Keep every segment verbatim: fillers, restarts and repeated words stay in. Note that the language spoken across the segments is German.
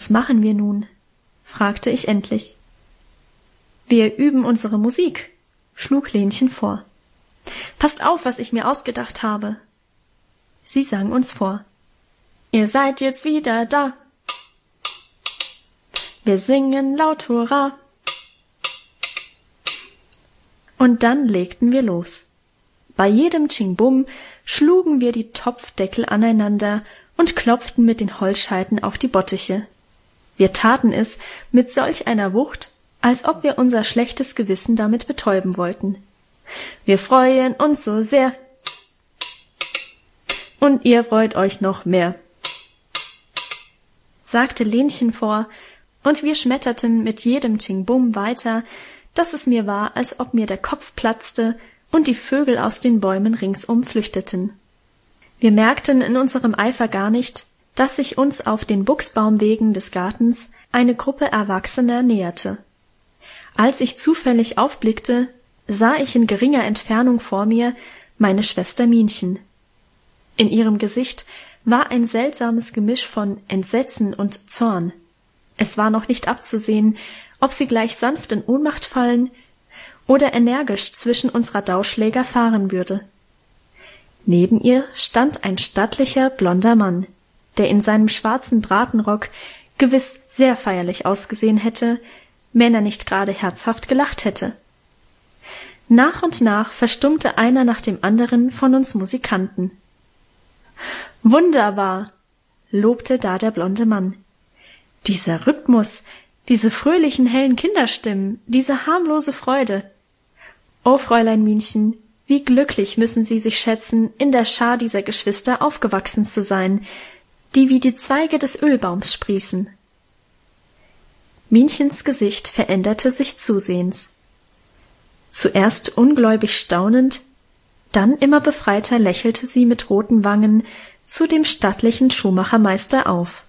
Was machen wir nun? Fragte ich endlich. Wir üben unsere Musik, schlug Lenchen vor. Passt auf, was ich mir ausgedacht habe. Sie sang uns vor. Ihr seid jetzt wieder da. Wir singen laut Hurra. Und dann legten wir los. Bei jedem Tsching-Bum schlugen wir die Topfdeckel aneinander und klopften mit den Holzscheiten auf die Bottiche. Wir taten es mit solch einer Wucht, als ob wir unser schlechtes Gewissen damit betäuben wollten. Wir freuen uns so sehr. Und ihr freut euch noch mehr, sagte Lenchen vor, und wir schmetterten mit jedem Tsching-Bum weiter, dass es mir war, als ob mir der Kopf platzte und die Vögel aus den Bäumen ringsum flüchteten. Wir merkten in unserem Eifer gar nicht, dass sich uns auf den Buchsbaumwegen des Gartens eine Gruppe Erwachsener näherte. Als ich zufällig aufblickte, sah ich in geringer Entfernung vor mir meine Schwester Minchen. In ihrem Gesicht war ein seltsames Gemisch von Entsetzen und Zorn. Es war noch nicht abzusehen, ob sie gleich sanft in Ohnmacht fallen oder energisch zwischen unserer Dauschläger fahren würde. Neben ihr stand ein stattlicher, blonder Mann, der in seinem schwarzen Bratenrock gewiss sehr feierlich ausgesehen hätte, wenn er nicht gerade herzhaft gelacht hätte. Nach und nach verstummte einer nach dem anderen von uns Musikanten. »Wunderbar«, lobte da der blonde Mann. »Dieser Rhythmus, diese fröhlichen, hellen Kinderstimmen, diese harmlose Freude. Oh, Fräulein Minchen, wie glücklich müssen Sie sich schätzen, in der Schar dieser Geschwister aufgewachsen zu sein, die wie die Zweige des Ölbaums sprießen.« Minchens Gesicht veränderte sich zusehends. Zuerst ungläubig staunend, dann immer befreiter lächelte sie mit roten Wangen zu dem stattlichen Schuhmachermeister auf.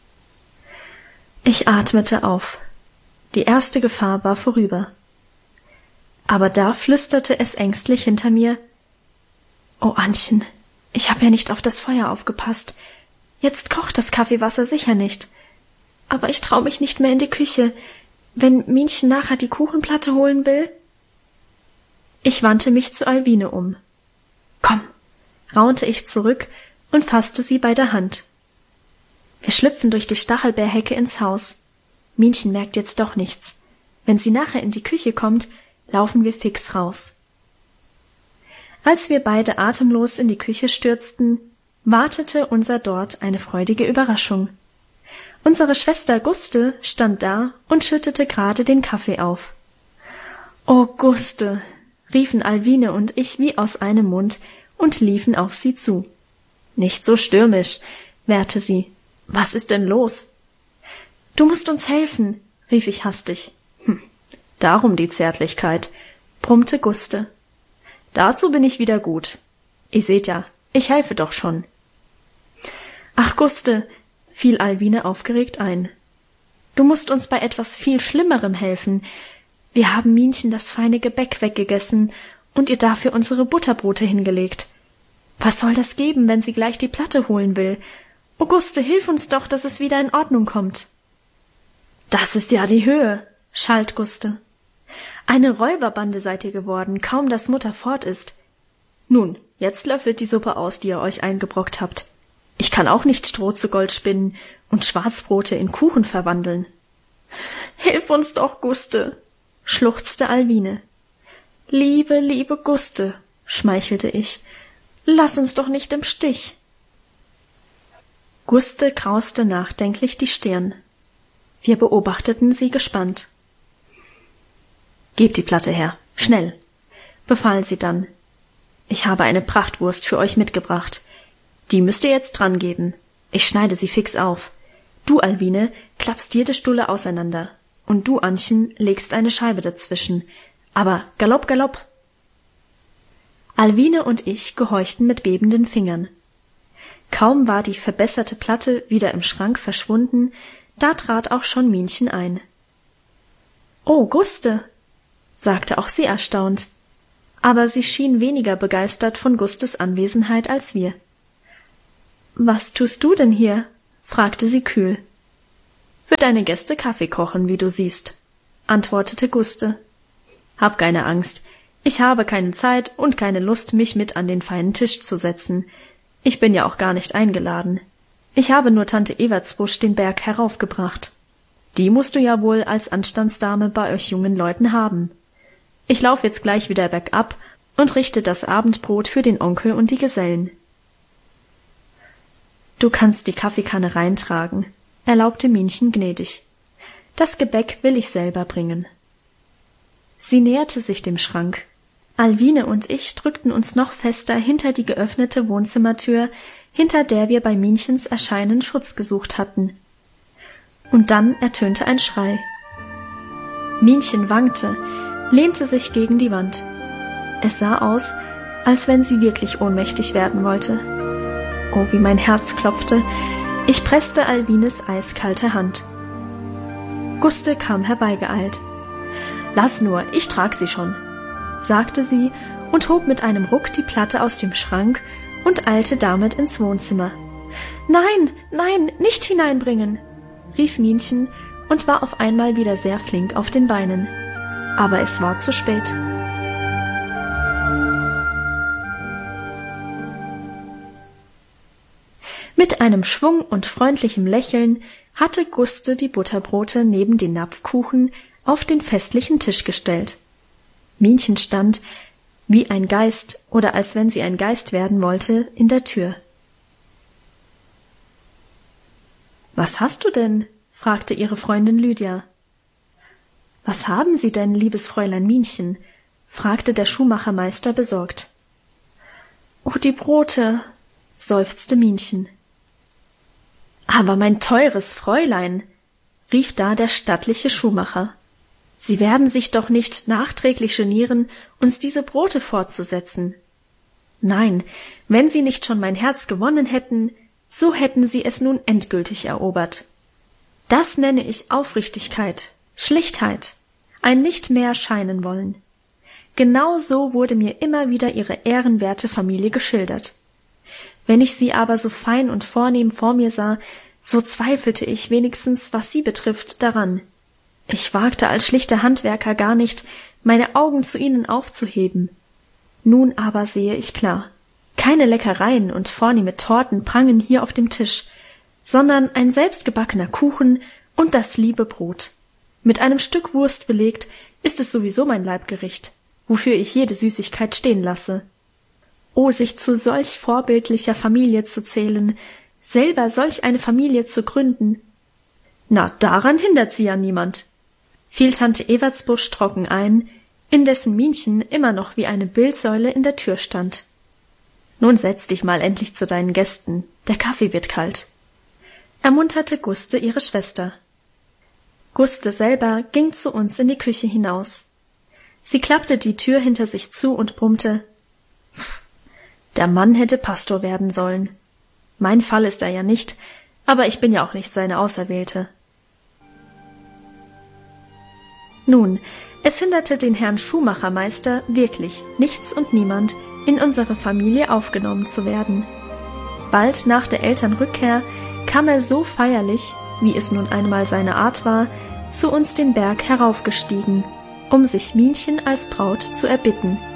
Ich atmete auf. Die erste Gefahr war vorüber. Aber da flüsterte es ängstlich hinter mir: »Oh, Annchen, ich habe ja nicht auf das Feuer aufgepasst. Jetzt kocht das Kaffeewasser sicher nicht. Aber ich trau mich nicht mehr in die Küche, wenn Minchen nachher die Kuchenplatte holen will.« Ich wandte mich zu Alwine um. »Komm«, raunte ich zurück und fasste sie bei der Hand. Wir schlüpfen durch die Stachelbeerhecke ins Haus. Minchen merkt jetzt doch nichts. Wenn sie nachher in die Küche kommt, laufen wir fix raus. Als wir beide atemlos in die Küche stürzten, wartete unser dort eine freudige Überraschung. Unsere Schwester Guste stand da und schüttete gerade den Kaffee auf. »Oh, Guste«, riefen Alwine und ich wie aus einem Mund und liefen auf sie zu. »Nicht so stürmisch«, wehrte sie. »Was ist denn los?« »Du musst uns helfen«, rief ich hastig. »Hm, darum die Zärtlichkeit«, brummte Guste. »Dazu bin ich wieder gut. Ihr seht ja, ich helfe doch schon.« »Ach, Guste«, fiel Alwine aufgeregt ein. »Du musst uns bei etwas viel Schlimmerem helfen. Wir haben Minchen das feine Gebäck weggegessen und ihr dafür unsere Butterbrote hingelegt. Was soll das geben, wenn sie gleich die Platte holen will? Auguste, hilf uns doch, dass es wieder in Ordnung kommt.« »Das ist ja die Höhe«, schalt Guste. »Eine Räuberbande seid ihr geworden, kaum dass Mutter fort ist. Nun, jetzt löffelt die Suppe aus, die ihr euch eingebrockt habt. Ich kann auch nicht Stroh zu Gold spinnen und Schwarzbrote in Kuchen verwandeln.« »Hilf uns doch, Guste«, schluchzte Alwine. »Liebe, liebe Guste«, schmeichelte ich, »lass uns doch nicht im Stich.« Guste krauste nachdenklich die Stirn. Wir beobachteten sie gespannt. »Gebt die Platte her, schnell«, befahl sie dann. »Ich habe eine Prachtwurst für euch mitgebracht. Die müsst ihr jetzt dran geben. Ich schneide sie fix auf. Du, Alwine, klappst jede Stulle auseinander. Und du, Annchen, legst eine Scheibe dazwischen. Aber galopp, galopp!« Alwine und ich gehorchten mit bebenden Fingern. Kaum war die verbesserte Platte wieder im Schrank verschwunden, da trat auch schon Minchen ein. »Oh, Guste«, sagte auch sie erstaunt, aber sie schien weniger begeistert von Gustes Anwesenheit als wir. »Was tust du denn hier?« fragte sie kühl. Für deine Gäste Kaffee kochen, wie du siehst, antwortete Guste. Hab keine Angst. Ich habe keine Zeit und keine Lust, mich mit an den feinen Tisch zu setzen. Ich bin ja auch gar nicht eingeladen. Ich habe nur Tante Evertsbusch den Berg heraufgebracht. Die musst du ja wohl als Anstandsdame bei euch jungen Leuten haben. Ich lauf jetzt gleich wieder bergab und richte das Abendbrot für den Onkel und die Gesellen. Du kannst die Kaffeekanne reintragen, erlaubte Minchen gnädig. Das Gebäck will ich selber bringen. Sie näherte sich dem Schrank. Alwine und ich drückten uns noch fester hinter die geöffnete Wohnzimmertür, hinter der wir bei Minchens Erscheinen Schutz gesucht hatten. Und dann ertönte ein Schrei. Minchen wankte, lehnte sich gegen die Wand. Es sah aus, als wenn sie wirklich ohnmächtig werden wollte. Oh, wie mein Herz klopfte. Ich presste Alwines eiskalte Hand. Guste kam herbeigeeilt. »Lass nur, ich trag sie schon«, sagte sie und hob mit einem Ruck die Platte aus dem Schrank und eilte damit ins Wohnzimmer. »Nein, nein, nicht hineinbringen«, rief Minchen und war auf einmal wieder sehr flink auf den Beinen. Aber es war zu spät. Mit einem Schwung und freundlichem Lächeln hatte Guste die Butterbrote neben den Napfkuchen auf den festlichen Tisch gestellt. Minchen stand, wie ein Geist oder als wenn sie ein Geist werden wollte, in der Tür. »Was hast du denn?« fragte ihre Freundin Lydia. »Was haben Sie denn, liebes Fräulein Minchen?« fragte der Schuhmachermeister besorgt. »Oh, die Brote«, seufzte Minchen. »Aber mein teures Fräulein«, rief da der stattliche Schuhmacher, »Sie werden sich doch nicht nachträglich genieren, uns diese Brote fortzusetzen. Nein, wenn Sie nicht schon mein Herz gewonnen hätten, so hätten Sie es nun endgültig erobert. Das nenne ich Aufrichtigkeit, Schlichtheit, ein nicht mehr scheinen wollen. Genau so wurde mir immer wieder Ihre ehrenwerte Familie geschildert. Wenn ich Sie aber so fein und vornehm vor mir sah, so zweifelte ich wenigstens, was Sie betrifft, daran. Ich wagte als schlichter Handwerker gar nicht, meine Augen zu Ihnen aufzuheben. Nun aber sehe ich klar. Keine Leckereien und vornehme Torten prangen hier auf dem Tisch, sondern ein selbstgebackener Kuchen und das liebe Brot. Mit einem Stück Wurst belegt ist es sowieso mein Leibgericht, wofür ich jede Süßigkeit stehen lasse. Oh, sich zu solch vorbildlicher Familie zu zählen, selber solch eine Familie zu gründen. Na, daran hindert sie ja niemand, fiel Tante Evertsbusch trocken ein, indessen Minchen immer noch wie eine Bildsäule in der Tür stand. Nun setz dich mal endlich zu deinen Gästen, der Kaffee wird kalt, ermunterte Guste ihre Schwester. Guste selber ging zu uns in die Küche hinaus. Sie klappte die Tür hinter sich zu und brummte, »Der Mann hätte Pastor werden sollen. Mein Fall ist er ja nicht, aber ich bin ja auch nicht seine Auserwählte.« Nun, es hinderte den Herrn Schuhmachermeister wirklich nichts und niemand, in unsere Familie aufgenommen zu werden. Bald nach der Elternrückkehr kam er so feierlich, wie es nun einmal seine Art war, zu uns den Berg heraufgestiegen, um sich Minchen als Braut zu erbitten.